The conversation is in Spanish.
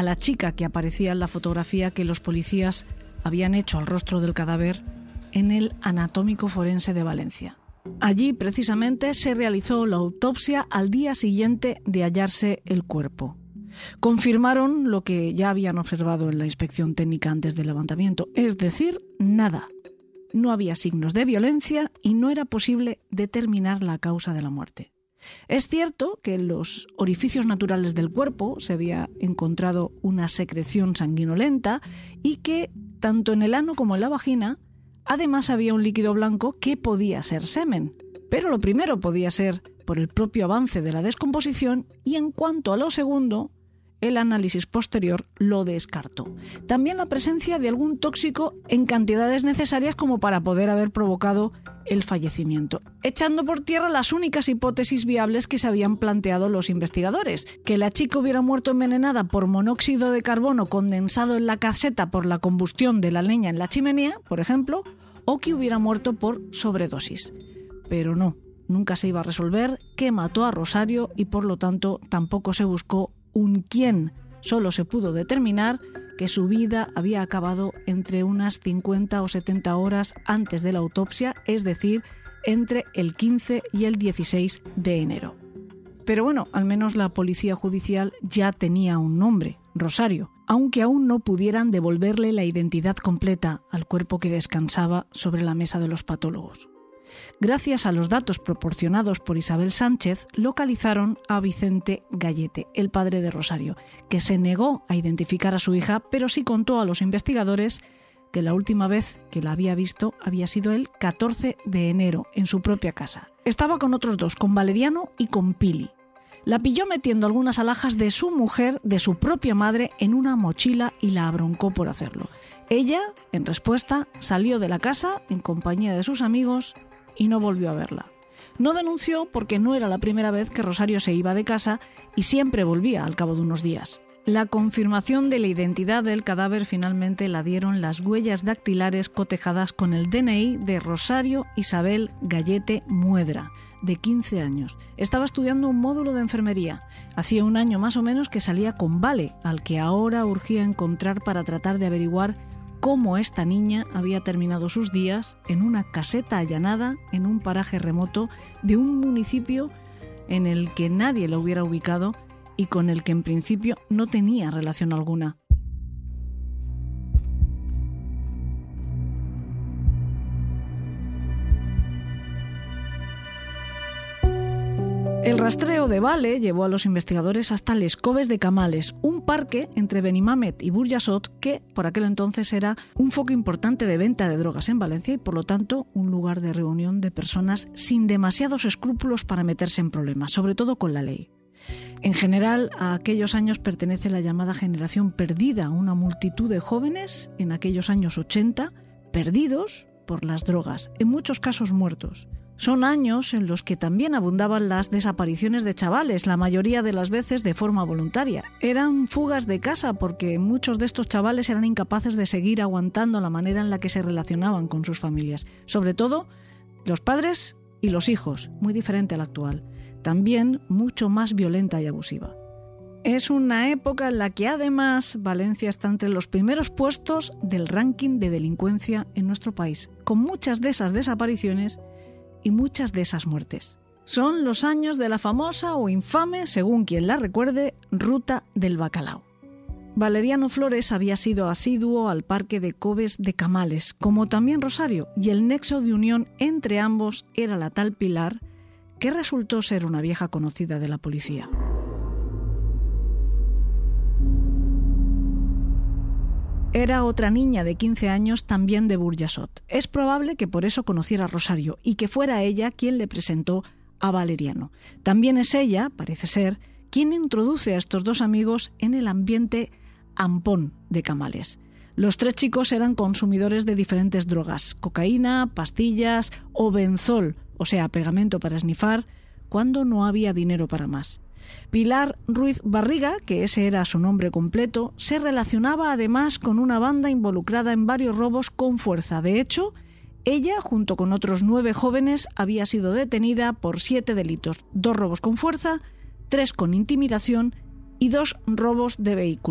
a la chica que aparecía en la fotografía que los policías habían hecho al rostro del cadáver en el Anatómico Forense de Valencia. Allí, precisamente, se realizó la autopsia al día siguiente de hallarse el cuerpo. Confirmaron lo que ya habían observado en la inspección técnica antes del levantamiento, es decir, nada. No había signos de violencia y no era posible determinar la causa de la muerte. Es cierto que en los orificios naturales del cuerpo se había encontrado una secreción sanguinolenta y que, tanto en el ano como en la vagina, además había un líquido blanco que podía ser semen. Pero lo primero podía ser por el propio avance de la descomposición y en cuanto a lo segundo, el análisis posterior lo descartó. También la presencia de algún tóxico en cantidades necesarias como para poder haber provocado el fallecimiento, echando por tierra las únicas hipótesis viables que se habían planteado los investigadores: que la chica hubiera muerto envenenada por monóxido de carbono condensado en la caseta por la combustión de la leña en la chimenea, por ejemplo, o que hubiera muerto por sobredosis. Pero no, nunca se iba a resolver qué mató a Rosario y por lo tanto tampoco se buscó un quién. Solo se pudo determinar que su vida había acabado entre unas 50 o 70 horas antes de la autopsia, es decir, entre el 15 y el 16 de enero. Pero bueno, al menos la policía judicial ya tenía un nombre, Rosario, aunque aún no pudieran devolverle la identidad completa al cuerpo que descansaba sobre la mesa de los patólogos. Gracias a los datos proporcionados por Isabel Sánchez, localizaron a Vicente Gallete, el padre de Rosario, que se negó a identificar a su hija, pero sí contó a los investigadores que la última vez que la había visto había sido el 14 de enero en su propia casa. Estaba con otros dos, con Valeriano y con Pili. La pilló metiendo algunas alhajas de su mujer, de su propia madre, en una mochila y la abroncó por hacerlo. Ella, en respuesta, salió de la casa en compañía de sus amigos y no volvió a verla. No denunció porque no era la primera vez que Rosario se iba de casa y siempre volvía al cabo de unos días. La confirmación de la identidad del cadáver finalmente la dieron las huellas dactilares cotejadas con el DNI de Rosario Isabel Gallete Muedra, de 15 años. Estaba estudiando un módulo de enfermería. Hacía un año más o menos que salía con Vale, al que ahora urgía encontrar para tratar de averiguar cómo esta niña había terminado sus días en una caseta allanada en un paraje remoto de un municipio en el que nadie la hubiera ubicado y con el que en principio no tenía relación alguna. El rastreo de Vale llevó a los investigadores hasta Les Coves de Camales, un parque entre Benimamet y Burjassot que por aquel entonces era un foco importante de venta de drogas en Valencia y por lo tanto un lugar de reunión de personas sin demasiados escrúpulos para meterse en problemas, sobre todo con la ley. En general, a aquellos años pertenece la llamada generación perdida, una multitud de jóvenes en aquellos años 80 perdidos por las drogas, en muchos casos muertos. Son años en los que también abundaban las desapariciones de chavales, la mayoría de las veces de forma voluntaria. Eran fugas de casa porque muchos de estos chavales eran incapaces de seguir aguantando la manera en la que se relacionaban con sus familias. Sobre todo, los padres y los hijos, muy diferente a la actual. También mucho más violenta y abusiva. Es una época en la que además Valencia está entre los primeros puestos del ranking de delincuencia en nuestro país, con muchas de esas desapariciones y muchas de esas muertes. Son los años de la famosa o infame, según quien la recuerde, Ruta del Bacalao. Valeriano Flores había sido asiduo al parque de Coves de Camales, como también Rosario, y el nexo de unión entre ambos era la tal Pilar, que resultó ser una vieja conocida de la policía. Era otra niña de 15 años también de Burjassot. Es probable que por eso conociera a Rosario y que fuera ella quien le presentó a Valeriano. También es ella, parece ser, quien introduce a estos dos amigos en el ambiente ampón de Camales. Los tres chicos eran consumidores de diferentes drogas, cocaína, pastillas o benzol, o sea, pegamento para esnifar, cuando no había dinero para más. Pilar Ruiz Barriga, que ese era su nombre completo, se relacionaba además con una banda involucrada en varios robos con fuerza. De hecho, ella, junto con otros 9 jóvenes, había sido detenida por 7 delitos, 2 robos con fuerza, 3 con intimidación y 2 robos de vehículo.